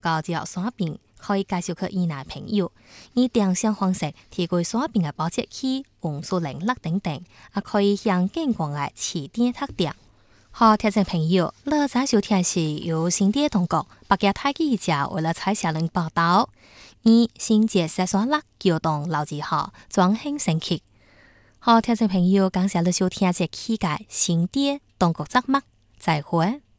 高照山邊可以介紹給伊那朋友，以定向方式提供山邊嘅保潔器、溫樹林落等等，也可以向景觀嘅起點特點。好，聽眾朋友，呢則收聽是由新店同國北京大記者為了採寫人報道，以新界石山落橋洞樓之後莊興升級。好，聽眾朋友，感謝你收聽這期嘅新店同國節目，再會。